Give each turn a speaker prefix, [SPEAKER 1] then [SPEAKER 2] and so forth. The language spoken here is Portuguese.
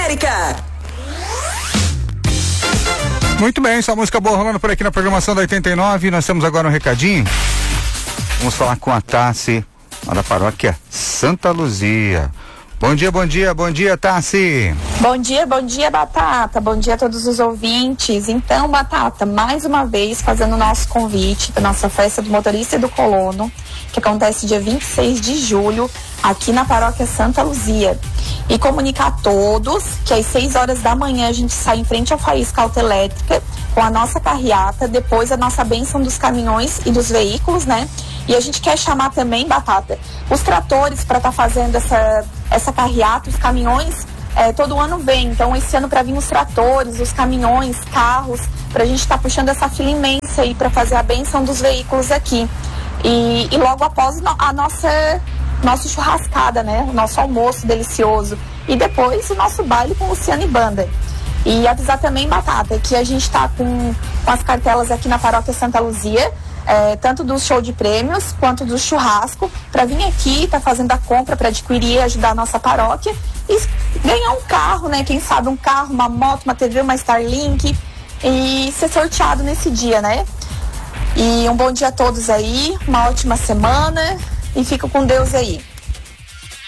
[SPEAKER 1] América.
[SPEAKER 2] Muito bem, essa música boa rolando por aqui na programação da 89. Nós temos agora um recadinho. Vamos falar com a Tassi, lá da paróquia Santa Luzia. Bom dia, Tassi.
[SPEAKER 3] Bom dia, Batata. Bom dia a todos os ouvintes. Então, Batata, mais uma vez fazendo o nosso convite para nossa festa do motorista e do colono, que acontece dia 26 de julho, aqui na paróquia Santa Luzia. E comunicar a todos que às 6 horas da manhã a gente sai em frente à Faísca Autoelétrica com a nossa carreata, depois a nossa bênção dos caminhões e dos veículos, né? E a gente quer chamar também, Batata, os tratores para estar fazendo essa carreata, os caminhões, todo ano vem. Então, esse ano para vir os tratores, os caminhões, carros, para a gente estar puxando essa fila imensa aí para fazer a bênção dos veículos aqui. E logo após a nossa churrascada, né? O nosso almoço delicioso. E depois o nosso baile com Luciano e Banda. E avisar também, Batata, que a gente está com as cartelas aqui na paróquia Santa Luzia, tanto do show de prêmios quanto do churrasco, para vir aqui, tá fazendo a compra para adquirir e ajudar a nossa paróquia e ganhar um carro, né? Quem sabe um carro, uma moto, uma TV, uma Starlink e ser sorteado nesse dia, né? E um bom dia a todos aí, uma ótima semana e fica com Deus aí.